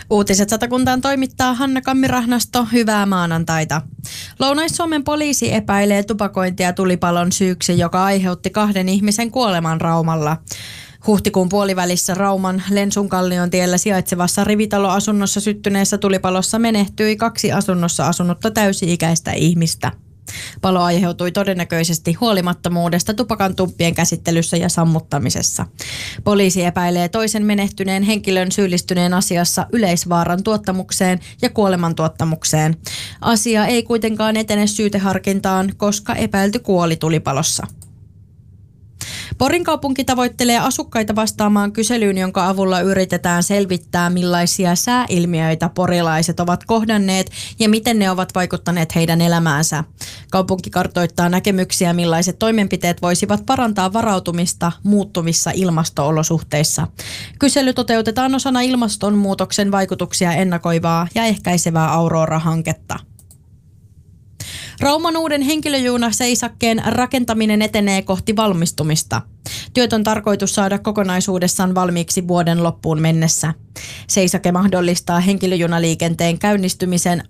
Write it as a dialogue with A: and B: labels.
A: Uutiset Satakuntaan toimittaa Hanna Kammirahnasto. Hyvää maanantaita. Lounais-Suomen poliisi epäilee tupakointia tulipalon syyksi, joka aiheutti 2 ihmisen kuoleman Raumalla. Huhtikuun puolivälissä Rauman Lensunkallion tiellä sijaitsevassa rivitaloasunnossa syttyneessä tulipalossa menehtyi 2 asunnossa asunutta täysi-ikäistä ihmistä. Palo aiheutui todennäköisesti huolimattomuudesta tupakantumppien käsittelyssä ja sammuttamisessa. Poliisi epäilee toisen menehtyneen henkilön syyllistyneen asiassa yleisvaaran tuottamukseen ja kuolemantuottamukseen. Asia ei kuitenkaan etene syyteharkintaan, koska epäilty kuoli tulipalossa. Porin kaupunki tavoittelee asukkaita vastaamaan kyselyyn, jonka avulla yritetään selvittää, millaisia sääilmiöitä porilaiset ovat kohdanneet ja miten ne ovat vaikuttaneet heidän elämäänsä. Kaupunki kartoittaa näkemyksiä, millaiset toimenpiteet voisivat parantaa varautumista muuttuvissa ilmasto-olosuhteissa. Kysely toteutetaan osana ilmastonmuutoksen vaikutuksia ennakoivaa ja ehkäisevää Aurora-hanketta. Rauman uuden henkilöjunaseisakkeen rakentaminen etenee kohti valmistumista. Työt on tarkoitus saada kokonaisuudessaan valmiiksi vuoden loppuun mennessä. Seisake mahdollistaa henkilöjunaliikenteen käynnistymisen